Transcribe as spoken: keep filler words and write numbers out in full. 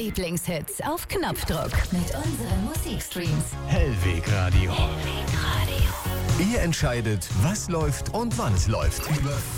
Lieblingshits auf Knopfdruck mit unseren Musikstreams. Hellweg Radio. Hellweg Radio. Ihr entscheidet, was läuft und wann es läuft. Über